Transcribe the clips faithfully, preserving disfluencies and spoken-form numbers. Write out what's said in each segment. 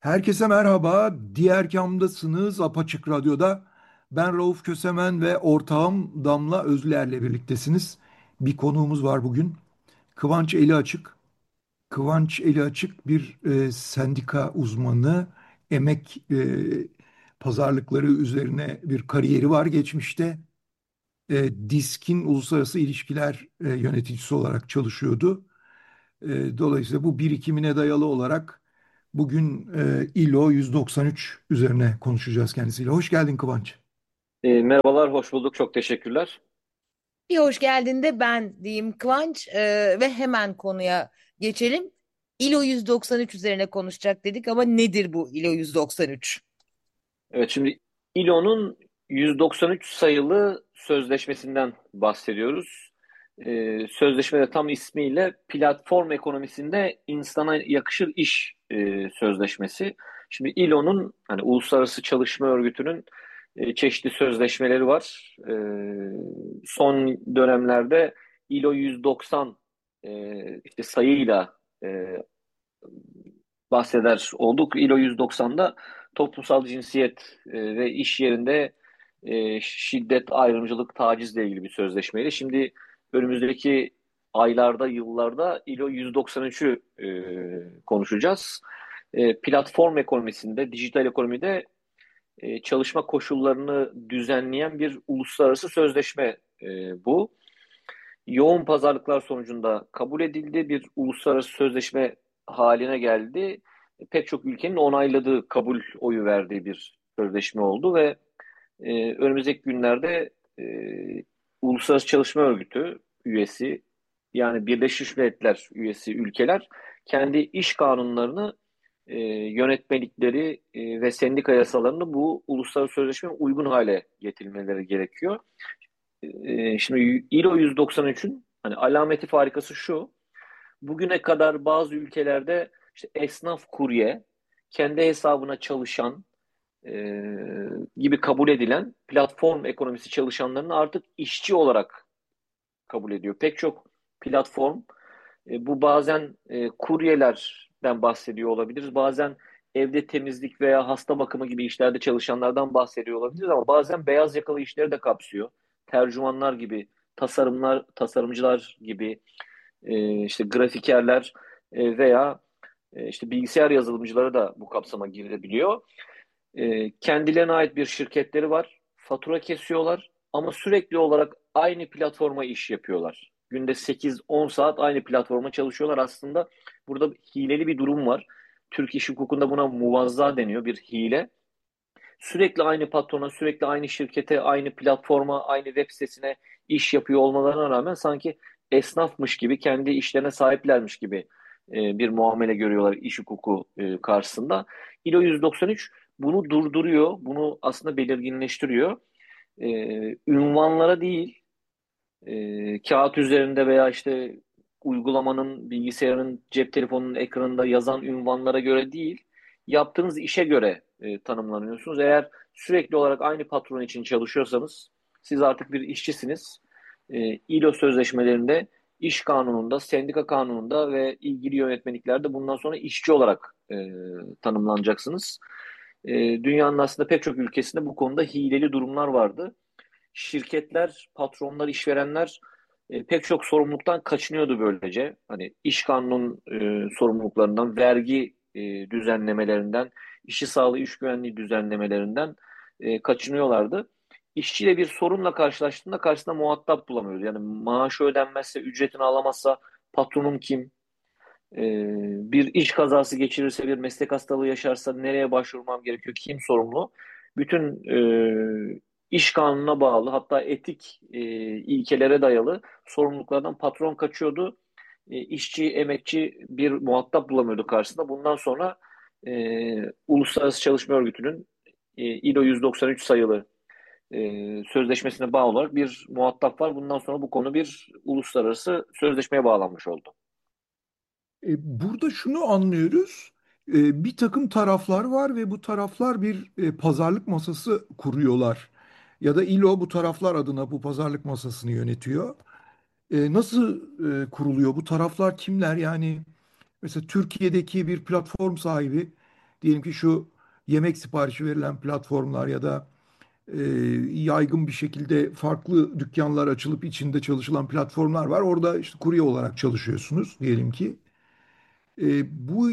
Herkese merhaba. Diğer kamdasınız Apaçık Radyo'da. Ben Rauf Kösemen ve ortağım Damla Özler'le birliktesiniz. Bir konuğumuz var bugün. Kıvanç Eli Açık. Kıvanç Eli Açık bir e, sendika uzmanı. Emek e, pazarlıkları üzerine bir kariyeri var geçmişte. E, DİSK'in uluslararası ilişkiler e, yöneticisi olarak çalışıyordu. E, dolayısıyla bu birikimine dayalı olarak bugün e, ILO yüz doksan üç üzerine konuşacağız kendisiyle. Hoş geldin Kıvanç. E, merhabalar, hoş bulduk. Çok teşekkürler. Bir hoş geldin de ben diyeyim Kıvanç. Ee, ve hemen konuya geçelim. ILO yüz doksan üç üzerine konuşacak dedik ama nedir bu ILO yüz doksan üç? Evet, şimdi İLO'nun yüz doksan üç sayılı sözleşmesinden bahsediyoruz. E, sözleşmede tam ismiyle Platform Ekonomisinde İnsana Yakışır İş e, Sözleşmesi. Şimdi İLO'nun hani Uluslararası Çalışma Örgütü'nün e, çeşitli sözleşmeleri var. E, son dönemlerde ILO yüz doksan e, işte sayıyla e, bahseder olduk. ILO yüz doksanda toplumsal cinsiyet e, ve iş yerinde e, şiddet, ayrımcılık, tacizle ilgili bir sözleşmeydi. Şimdi önümüzdeki aylarda, yıllarda ILO yüz doksan üçü e, konuşacağız. E, platform ekonomisinde, dijital ekonomide e, çalışma koşullarını düzenleyen bir uluslararası sözleşme e, bu. Yoğun pazarlıklar sonucunda kabul edildi, bir uluslararası sözleşme haline geldi. Pek çok ülkenin onayladığı, kabul oyu verdiği bir sözleşme oldu ve e, önümüzdeki günlerde e, Uluslararası Çalışma Örgütü üyesi, yani Birleşmiş Milletler üyesi ülkeler kendi iş kanunlarını, e, yönetmelikleri e, ve sendika yasalarını bu uluslararası sözleşmeye uygun hale getirmeleri gerekiyor. E, şimdi ILO yüz doksan üçün hani alameti farikası şu. Bugüne kadar bazı ülkelerde işte esnaf kurye, kendi hesabına çalışan e, gibi kabul edilen platform ekonomisi çalışanlarını artık işçi olarak kabul ediyor. Pek çok platform e, bu bazen e, kuryelerden bahsediyor olabiliriz. Bazen evde temizlik veya hasta bakımı gibi işlerde çalışanlardan bahsediyor olabiliriz ama bazen beyaz yakalı işleri de kapsıyor. Tercümanlar gibi, tasarımlar, tasarımcılar gibi, e, işte grafikerler e, veya e, işte bilgisayar yazılımcıları da bu kapsama girebiliyor. E, kendilerine ait bir şirketleri var. Fatura kesiyorlar ama sürekli olarak aynı platforma iş yapıyorlar. Günde sekiz on saat aynı platforma çalışıyorlar. Aslında burada hileli bir durum var. Türk İş Hukuku'nda buna muvazza deniyor, bir hile. Sürekli aynı patrona, sürekli aynı şirkete, aynı platforma, aynı web sitesine iş yapıyor olmalarına rağmen sanki esnafmış gibi, kendi işlerine sahiplermiş gibi e, bir muamele görüyorlar iş hukuku e, karşısında. ILO yüz doksan üç bunu durduruyor, bunu aslında belirginleştiriyor. E, ünvanlara değil, e, kağıt üzerinde veya işte uygulamanın, bilgisayarın, cep telefonunun ekranında yazan ünvanlara göre değil, yaptığınız işe göre e, tanımlanıyorsunuz. Eğer sürekli olarak aynı patron için çalışıyorsanız, siz artık bir işçisiniz. E, ILO sözleşmelerinde, iş kanununda, sendika kanununda ve ilgili yönetmeliklerde bundan sonra işçi olarak e, tanımlanacaksınız. E, dünyanın aslında pek çok ülkesinde bu konuda hileli durumlar vardı. Şirketler, patronlar, işverenler e, pek çok sorumluluktan kaçınıyordu böylece. Hani iş kanunun e, sorumluluklarından, vergi e, düzenlemelerinden, işçi sağlığı, iş güvenliği düzenlemelerinden e, kaçınıyorlardı. İşçiyle bir sorunla karşılaştığında karşısında muhatap bulamıyordu. Yani maaşı ödenmezse, ücretini alamazsa patronum kim? E, bir iş kazası geçirirse, bir meslek hastalığı yaşarsa nereye başvurmam gerekiyor? Kim sorumlu? Bütün e, iş kanununa bağlı, hatta etik e, ilkelere dayalı sorumluluklardan patron kaçıyordu. E, işçi, emekçi bir muhatap bulamıyordu karşısında. Bundan sonra e, Uluslararası Çalışma Örgütü'nün e, ILO yüz doksan üç sayılı e, sözleşmesine bağlı olarak bir muhatap var. Bundan sonra bu konu bir uluslararası sözleşmeye bağlanmış oldu. E, burada şunu anlıyoruz. E, bir takım taraflar var ve bu taraflar bir e, pazarlık masası kuruyorlar. Ya da ILO bu taraflar adına bu pazarlık masasını yönetiyor. E, nasıl e, kuruluyor? Bu taraflar kimler? Yani mesela Türkiye'deki bir platform sahibi diyelim ki şu yemek siparişi verilen platformlar ya da e, yaygın bir şekilde farklı dükkanlar açılıp içinde çalışılan platformlar var. Orada işte kurye olarak çalışıyorsunuz diyelim ki. E, bu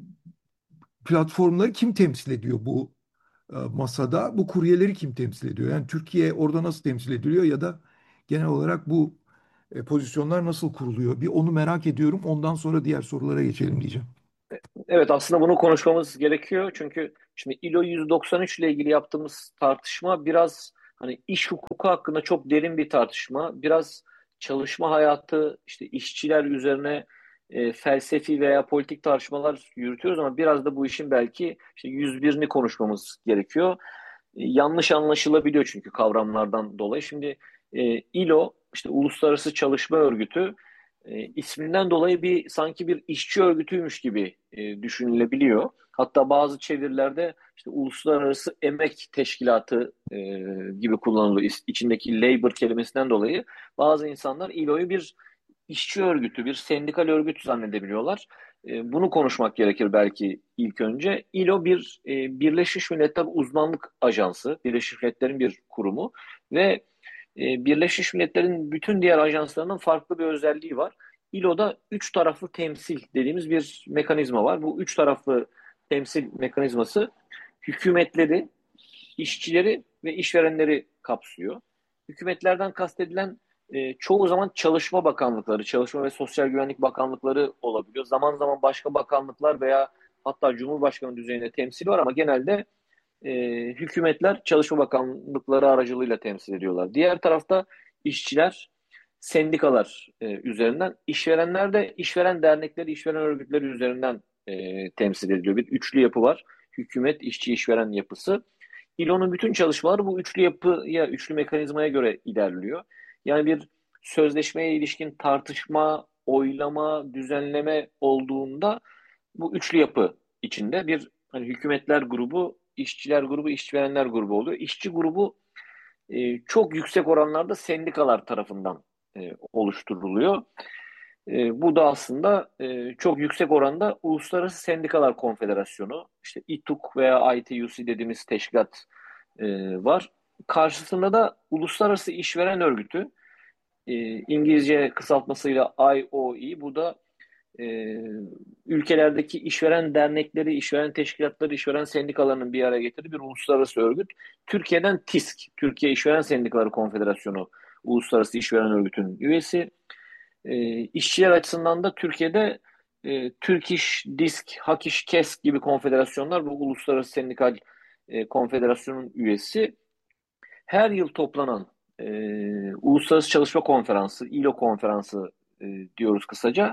platformları kim temsil ediyor bu e, masada? Bu kuryeleri kim temsil ediyor? Yani Türkiye orada nasıl temsil ediliyor ya da genel olarak bu e, pozisyonlar nasıl kuruluyor? Bir onu merak ediyorum. Ondan sonra diğer sorulara geçelim diyeceğim. Evet, aslında bunu konuşmamız gerekiyor. Çünkü şimdi ILO yüz doksan üç ile ilgili yaptığımız tartışma biraz hani iş hukuku hakkında çok derin bir tartışma. Biraz çalışma hayatı, işte işçiler üzerine e, felsefi veya politik tartışmalar yürütüyoruz ama biraz da bu işin belki işte yüz birini konuşmamız gerekiyor. E, yanlış anlaşılabiliyor çünkü kavramlardan dolayı. Şimdi e, ILO işte Uluslararası Çalışma Örgütü e, isminden dolayı bir sanki bir işçi örgütüymüş gibi e, düşünülebiliyor. Hatta bazı çevirilerde işte Uluslararası Emek Teşkilatı e, gibi kullanılıyor. İç- İçindeki labor kelimesinden dolayı bazı insanlar ILO'yu bir işçi örgütü, bir sendikal örgüt zannedebiliyorlar. E, bunu konuşmak gerekir belki ilk önce. ILO bir e, Birleşmiş Milletler Uzmanlık Ajansı, Birleşmiş Milletler'in bir kurumu ve e, Birleşmiş Milletler'in bütün diğer ajanslarının farklı bir özelliği var. ILO'da üç taraflı temsil dediğimiz bir mekanizma var. Bu üç taraflı temsil mekanizması hükümetleri, işçileri ve işverenleri kapsıyor. Hükümetlerden kastedilen e, çoğu zaman Çalışma Bakanlıkları, Çalışma ve Sosyal Güvenlik Bakanlıkları olabiliyor. Zaman zaman başka bakanlıklar veya hatta Cumhurbaşkanı düzeyinde temsil var ama genelde e, hükümetler Çalışma Bakanlıkları aracılığıyla temsil ediyorlar. Diğer tarafta işçiler, sendikalar e, üzerinden, işverenler de işveren dernekleri, işveren örgütleri üzerinden e, temsil ediliyor. Bir üçlü yapı var. Hükümet, işçi, işveren yapısı. İLO'nun bütün çalışmaları bu üçlü yapıya, üçlü mekanizmaya göre ilerliyor. Yani bir sözleşmeye ilişkin tartışma, oylama, düzenleme olduğunda bu üçlü yapı içinde bir hani hükümetler grubu, işçiler grubu, işverenler grubu oluyor. İşçi grubu e, çok yüksek oranlarda sendikalar tarafından e, oluşturuluyor. E, bu da aslında e, çok yüksek oranda Uluslararası Sendikalar Konfederasyonu, işte İTUK veya I T U C dediğimiz teşkilat e, var. Karşısında da Uluslararası İşveren Örgütü, e, İngilizce kısaltmasıyla I O E, bu da e, ülkelerdeki işveren dernekleri, işveren teşkilatları, işveren sendikalarının bir araya getirdiği bir uluslararası örgüt. Türkiye'den TİSK, Türkiye İşveren Sendikaları Konfederasyonu, Uluslararası İşveren Örgütü'nün üyesi. E, işçiler açısından da Türkiye'de e, Türk İş, DİSK, Hak İş, KESK gibi konfederasyonlar bu Uluslararası Sendikal e, Konfederasyonun üyesi. Her yıl toplanan e, Uluslararası Çalışma Konferansı, ILO konferansı e, diyoruz kısaca.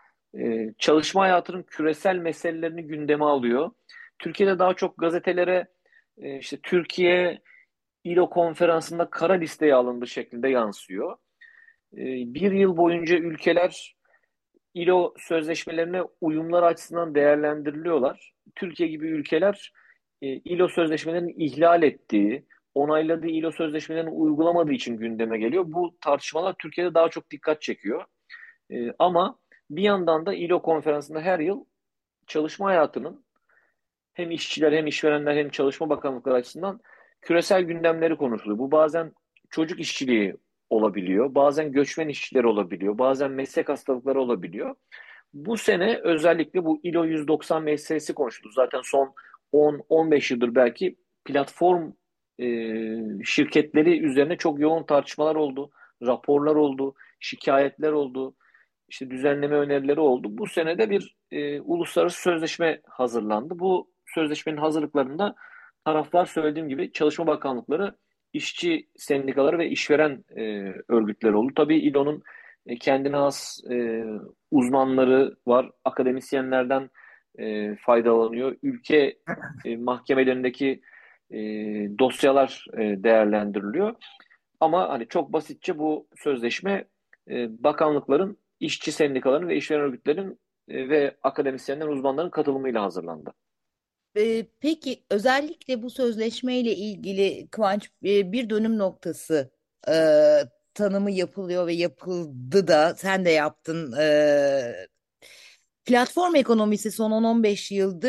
E, çalışma hayatının küresel meselelerini gündeme alıyor. Türkiye'de daha çok gazetelere e, işte Türkiye ILO konferansında kara listeye alındığı şeklinde yansıyor. E, bir yıl boyunca ülkeler ILO sözleşmelerine uyumlar açısından değerlendiriliyorlar. Türkiye gibi ülkeler e, ILO sözleşmelerini ihlal ettiği, onayladığı ILO sözleşmelerini uygulamadığı için gündeme geliyor. Bu tartışmalar Türkiye'de daha çok dikkat çekiyor. E, ama bir yandan da ILO konferansında her yıl çalışma hayatının hem işçiler hem işverenler hem çalışma bakanlıkları açısından küresel gündemleri konuşuluyor. Bu bazen çocuk işçiliği olabiliyor, bazen göçmen işçiler olabiliyor, bazen meslek hastalıkları olabiliyor. Bu sene özellikle bu ILO yüz doksan meselesi konuşuldu. Zaten son on on beş yıldır belki platform e, şirketleri üzerine çok yoğun tartışmalar oldu, raporlar oldu, şikayetler oldu, işte düzenleme önerileri oldu. Bu senede bir e, uluslararası sözleşme hazırlandı. Bu sözleşmenin hazırlıklarında taraflar söylediğim gibi Çalışma Bakanlıkları, işçi sendikaları ve işveren e, örgütleri oldu. Tabii İLO'nun e, kendine has e, uzmanları var, akademisyenlerden e, faydalanıyor. Ülke e, mahkemelerindeki e, dosyalar e, değerlendiriliyor. Ama hani çok basitçe bu sözleşme e, bakanlıkların, işçi sendikaların ve işveren örgütlerin e, ve akademisyenlerin, uzmanların katılımıyla hazırlandı. Ee, peki özellikle bu sözleşmeyle ilgili Kıvanç, e, bir dönüm noktası e, tanımı yapılıyor ve yapıldı da sen de yaptın. E, platform ekonomisi son on on beş yıldır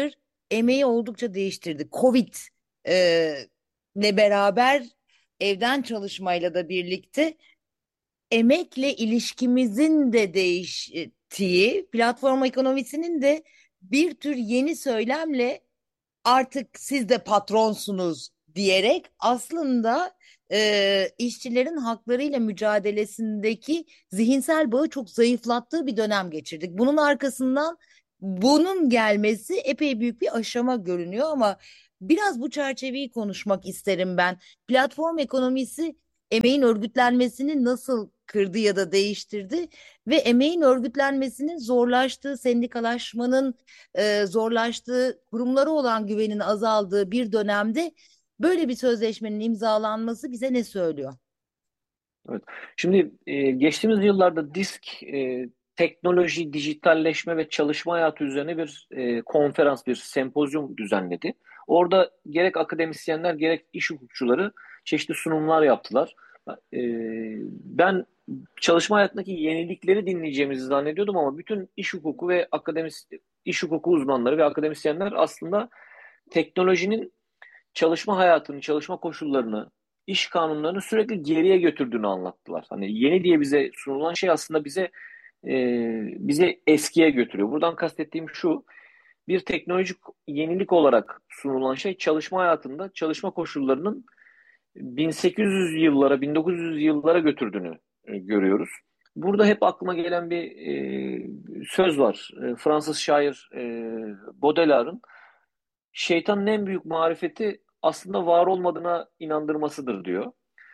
emeği oldukça değiştirdi. Covid e, ile beraber evden çalışmayla da birlikte emekle ilişkimizin de değiştiği, platform ekonomisinin de bir tür yeni söylemle artık siz de patronsunuz diyerek aslında e, işçilerin haklarıyla mücadelesindeki zihinsel bağı çok zayıflattığı bir dönem geçirdik. Bunun arkasından bunun gelmesi epey büyük bir aşama görünüyor ama biraz bu çerçeveyi konuşmak isterim ben. Platform ekonomisi emeğin örgütlenmesini nasıl kırdı ya da değiştirdi ve emeğin örgütlenmesinin zorlaştığı, sendikalaşmanın e, zorlaştığı, kurumlara olan güvenin azaldığı bir dönemde böyle bir sözleşmenin imzalanması bize ne söylüyor? Evet. Şimdi e, geçtiğimiz yıllarda disk e, teknoloji, dijitalleşme ve çalışma hayatı üzerine bir e, konferans, bir sempozyum düzenledi. Orada gerek akademisyenler gerek iş hukukçuları çeşitli sunumlar yaptılar. E, Ben çalışma hayatındaki yenilikleri dinleyeceğimizi zannediyordum ama bütün iş hukuku ve akademis iş hukuku uzmanları ve akademisyenler aslında teknolojinin çalışma hayatını, çalışma koşullarını, iş kanunlarını sürekli geriye götürdüğünü anlattılar. Hani yeni diye bize sunulan şey aslında bize e, bize eskiye götürüyor. Buradan kastettiğim şu, bir teknolojik yenilik olarak sunulan şey çalışma hayatında çalışma koşullarının bin sekiz yüz yıllara, bin dokuz yüz yıllara götürdüğünü e, görüyoruz. Burada hep aklıma gelen bir e, söz var. E, Fransız şair e, Baudelaire'ın şeytanın en büyük marifeti aslında var olmadığına inandırmasıdır diyor.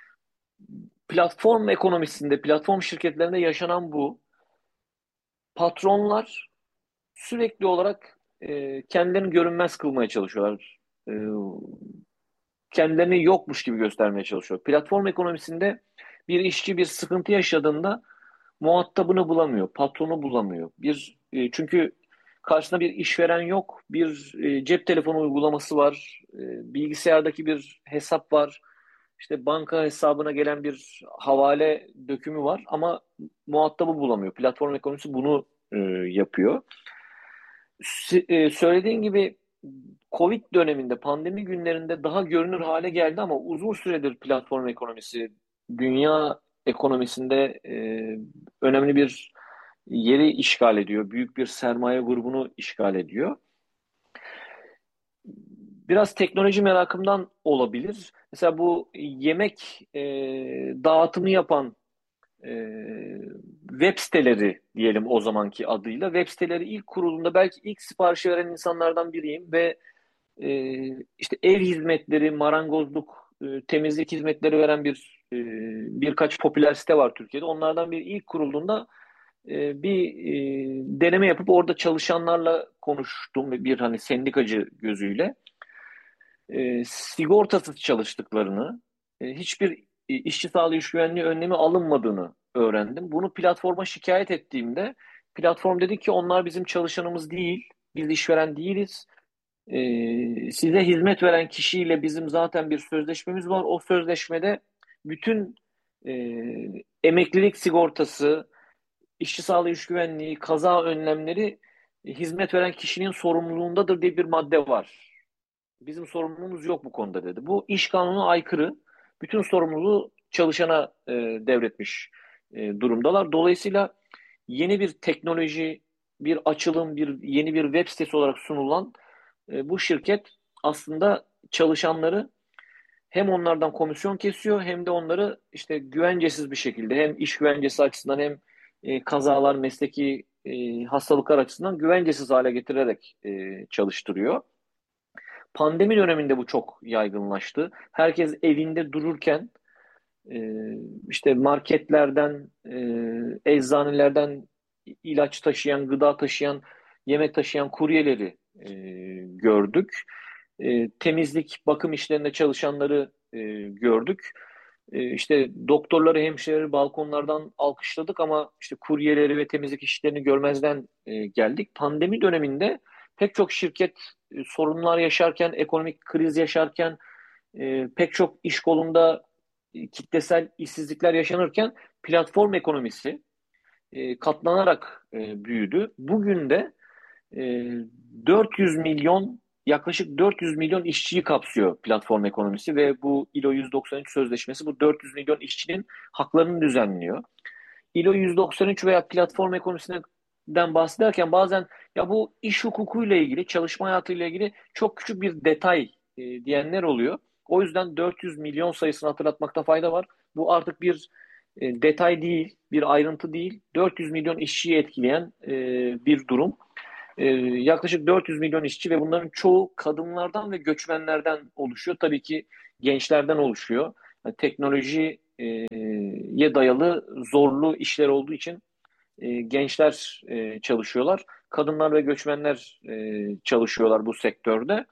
Platform ekonomisinde, platform şirketlerinde yaşanan bu. Patronlar sürekli olarak e, kendilerini görünmez kılmaya çalışıyorlar. E, Kendilerini yokmuş gibi göstermeye çalışıyor. Platform ekonomisinde bir işçi bir sıkıntı yaşadığında muhatabını bulamıyor, patronu bulamıyor. Bir e, çünkü karşısında bir işveren yok, bir e, cep telefonu uygulaması var, e, bilgisayardaki bir hesap var, işte banka hesabına gelen bir havale dökümü var ama muhatabı bulamıyor. Platform ekonomisi bunu e, yapıyor. S- e, söylediğin gibi Covid döneminde, pandemi günlerinde daha görünür hale geldi ama uzun süredir platform ekonomisi dünya ekonomisinde e, önemli bir yeri işgal ediyor. Büyük bir sermaye grubunu işgal ediyor. Biraz teknoloji merakımdan olabilir. Mesela bu yemek e, dağıtımı yapan e, web siteleri diyelim o zamanki adıyla. Web siteleri ilk kurulduğunda belki ilk siparişi veren insanlardan biriyim ve e, işte ev hizmetleri, marangozluk, e, temizlik hizmetleri veren bir e, birkaç popüler site var Türkiye'de. Onlardan biri ilk kurulduğunda e, bir e, deneme yapıp orada çalışanlarla konuştum bir hani sendikacı gözüyle. E, sigortasız çalıştıklarını, e, hiçbir e, işçi sağlığı iş güvenliği önlemi alınmadığını öğrendim. Bunu platforma şikayet ettiğimde platform dedi ki onlar bizim çalışanımız değil, biz işveren değiliz. E, size hizmet veren kişiyle bizim zaten bir sözleşmemiz var. O sözleşmede bütün e, emeklilik sigortası, işçi sağlığı iş güvenliği, kaza önlemleri e, hizmet veren kişinin sorumluluğundadır diye bir madde var. Bizim sorumluluğumuz yok bu konuda dedi. Bu iş kanununa aykırı. Bütün sorumluluğu çalışana e, devretmiş e, durumdalar. Dolayısıyla yeni bir teknoloji, bir açılım, bir yeni bir web sitesi olarak sunulan e, bu şirket aslında çalışanları hem onlardan komisyon kesiyor hem de onları işte güvencesiz bir şekilde hem iş güvencesi açısından hem e, kazalar, mesleki e, hastalıklar açısından güvencesiz hale getirerek e, çalıştırıyor. Pandemi döneminde bu çok yaygınlaştı. Herkes evinde dururken e, işte marketlerden, e, eczanelerden ilaç taşıyan, gıda taşıyan, yemek taşıyan kuryeleri e, gördük. E, temizlik, bakım işlerinde çalışanları e, gördük. E, işte doktorları, hemşireleri balkonlardan alkışladık ama işte kuryeleri ve temizlik işlerini görmezden e, geldik. Pandemi döneminde pek çok şirket e, sorunlar yaşarken, ekonomik kriz yaşarken, e, pek çok iş kolunda e, kitlesel işsizlikler yaşanırken platform ekonomisi e, katlanarak e, büyüdü. Bugün de e, dört yüz milyon yaklaşık dört yüz milyon işçiyi kapsıyor platform ekonomisi ve bu I L O yüz doksan üç sözleşmesi bu dört yüz milyon işçinin haklarını düzenliyor. I L O yüz doksan üç veya platform ekonomisinden bahsederken bazen ya bu iş hukukuyla ilgili, çalışma hayatıyla ilgili çok küçük bir detay e, diyenler oluyor. O yüzden dört yüz milyon sayısını hatırlatmakta fayda var. Bu artık bir e, detay değil, bir ayrıntı değil. dört yüz milyon işçiyi etkileyen e, bir durum. E, yaklaşık dört yüz milyon işçi ve bunların çoğu kadınlardan ve göçmenlerden oluşuyor. Tabii ki gençlerden oluşuyor. Yani teknolojiye dayalı zorlu işler olduğu için e, gençler e, çalışıyorlar. Kadınlar ve göçmenler e, çalışıyorlar bu sektörde.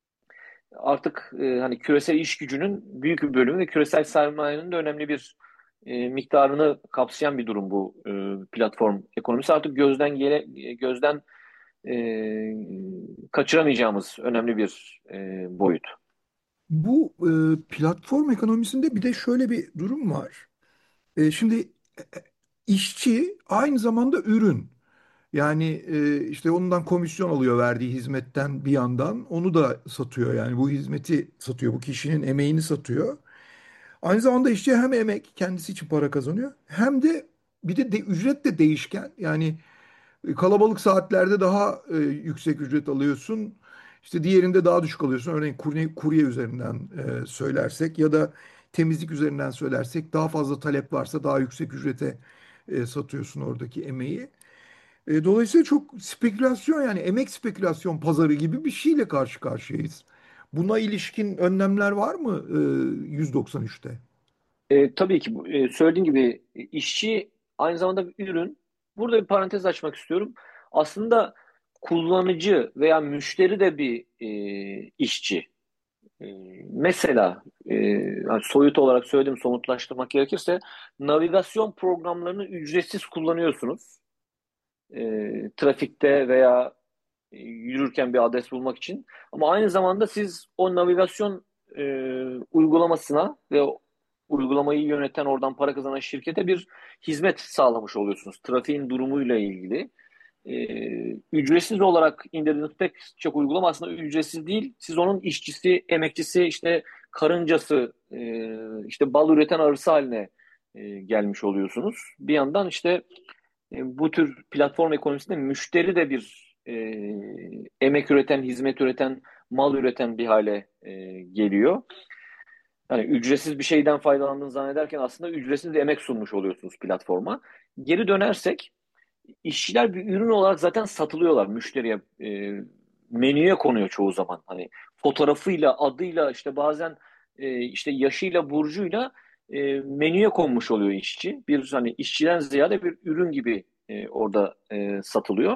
Artık e, hani küresel iş gücünün büyük bir bölümü ve küresel sermayenin de önemli bir e, miktarını kapsayan bir durum bu e, platform ekonomisi. Artık gözden gele, gözden e, kaçıramayacağımız önemli bir e, boyut. Bu e, platform ekonomisinde bir de şöyle bir durum var. E, şimdi e, e, işçi aynı zamanda ürün. Yani e, işte ondan komisyon alıyor verdiği hizmetten bir yandan. Onu da satıyor yani bu hizmeti satıyor. Bu kişinin emeğini satıyor. Aynı zamanda işçi hem emek kendisi için para kazanıyor hem de bir de, de ücret de değişken. Yani e, kalabalık saatlerde daha e, yüksek ücret alıyorsun. İşte diğerinde daha düşük alıyorsun. Örneğin kurye, kurye üzerinden e, söylersek ya da temizlik üzerinden söylersek daha fazla talep varsa daha yüksek ücrete e, satıyorsun oradaki emeği. E, dolayısıyla çok spekülasyon yani emek spekülasyon pazarı gibi bir şeyle karşı karşıyayız. Buna ilişkin önlemler var mı e, yüz doksan üçte? E, tabii ki bu- e, söylediğin gibi e, işçi aynı zamanda bir ürün. Burada bir parantez açmak istiyorum. Aslında kullanıcı veya müşteri de bir e, işçi. E, mesela e, hani soyut olarak söyledim, somutlaştırmak gerekirse navigasyon programlarını ücretsiz kullanıyorsunuz. E, trafikte veya e, yürürken bir adres bulmak için. Ama aynı zamanda siz o navigasyon e, uygulamasına ve o uygulamayı yöneten oradan para kazanan şirkete bir hizmet sağlamış oluyorsunuz. Trafiğin durumuyla ilgili. E, ücretsiz olarak indirdiğiniz pek çok uygulama aslında ücretsiz değil. Siz onun işçisi, emekçisi, işte karıncası, e, işte bal üreten arısı haline e, gelmiş oluyorsunuz. Bir yandan işte e, bu tür platform ekonomisinde müşteri de bir e, emek üreten, hizmet üreten, mal üreten bir hale e, geliyor. Yani ücretsiz bir şeyden faydalandığını zannederken aslında ücretsiz bir emek sunmuş oluyorsunuz platforma. Geri dönersek işçiler bir ürün olarak zaten satılıyorlar müşteriye. E, menüye konuyor çoğu zaman. Hani fotoğrafıyla, adıyla, işte bazen e, işte yaşıyla, burcuyla e, menüye konmuş oluyor işçi. Bir hani işçiden ziyade bir ürün gibi e, orada e, satılıyor.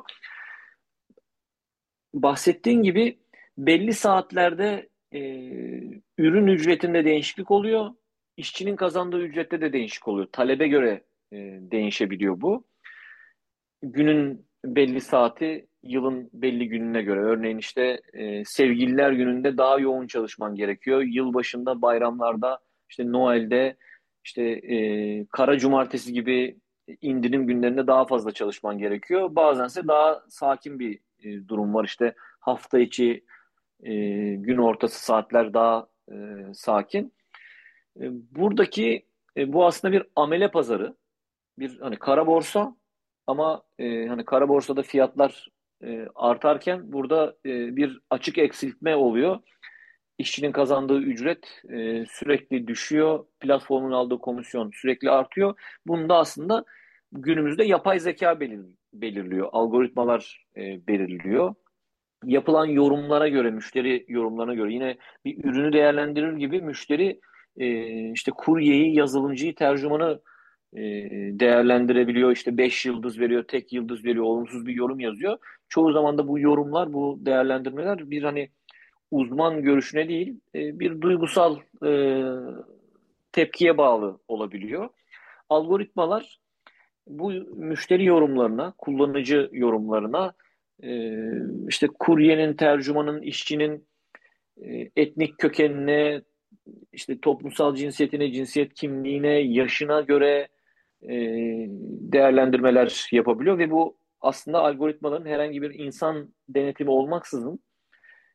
Bahsettiğin gibi belli saatlerde e, ürün ücretinde değişiklik oluyor. İşçinin kazandığı ücrette de değişik oluyor. Talebe göre e, değişebiliyor bu. Günün belli saati yılın belli gününe göre. Örneğin işte e, Sevgililer Günü'nde daha yoğun çalışman gerekiyor. Yılbaşında, bayramlarda, işte Noel'de, işte e, Kara Cumartesi gibi indirim günlerinde daha fazla çalışman gerekiyor. Bazense daha sakin bir e, durum var. İşte hafta içi, e, gün ortası saatler daha e, sakin. E, buradaki e, bu aslında bir amele pazarı, bir hani kara borsa ama e, hani kara borsada fiyatlar e, artarken burada e, bir açık eksiltme oluyor. İşçinin kazandığı ücret e, sürekli düşüyor. Platformun aldığı komisyon sürekli artıyor. Bunu da aslında günümüzde yapay zeka belir- belirliyor. Algoritmalar e, belirliyor. Yapılan yorumlara göre, müşteri yorumlarına göre yine bir ürünü değerlendirir gibi müşteri e, işte kuryeyi, yazılımcıyı, tercümanı e, değerlendirebiliyor. İşte beş yıldız veriyor, tek yıldız veriyor, olumsuz bir yorum yazıyor. Çoğu zaman da bu yorumlar, bu değerlendirmeler bir hani uzman görüşüne değil, e, bir duygusal e, tepkiye bağlı olabiliyor. Algoritmalar bu müşteri yorumlarına, kullanıcı yorumlarına, e, işte kuryenin, tercümanın, işçinin e, etnik kökenine, işte toplumsal cinsiyetine, cinsiyet kimliğine, yaşına göre e, değerlendirmeler yapabiliyor ve bu aslında algoritmaların herhangi bir insan denetimi olmaksızın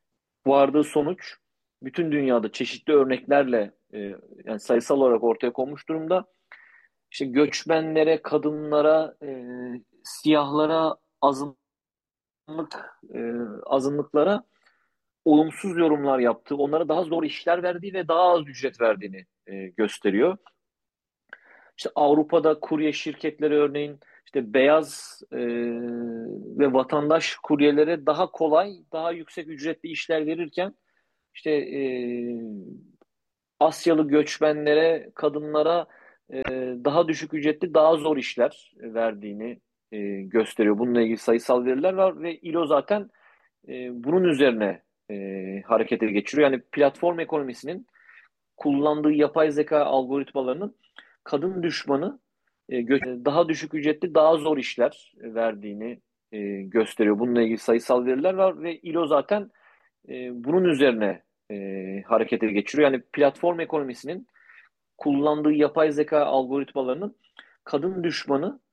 vardığı sonuç bütün dünyada çeşitli örneklerle e, yani sayısal olarak ortaya konmuş durumda. İşte göçmenlere, kadınlara, e, siyahlara, azınlık e, azınlıklara olumsuz yorumlar yaptığı, onlara daha zor işler verdiği ve daha az ücret verdiğini e, gösteriyor. İşte Avrupa'da kurye şirketleri örneğin işte beyaz e, ve vatandaş kuryelere daha kolay, daha yüksek ücretli işler verirken işte e, Asyalı göçmenlere, kadınlara e, daha düşük ücretli, daha zor işler verdiğini e, gösteriyor. Bununla ilgili sayısal veriler var ve İ L O zaten e, bunun üzerine e, harekete geçiriyor. Yani platform ekonomisinin kullandığı yapay zeka algoritmalarının kadın düşmanı, e, gö- daha düşük ücretli, daha zor işler verdiğini e, gösteriyor. Bununla ilgili sayısal veriler var ve İ L O zaten e, bunun üzerine e, harekete geçiriyor. Yani platform ekonomisinin kullandığı yapay zeka algoritmalarının kadın düşmanı,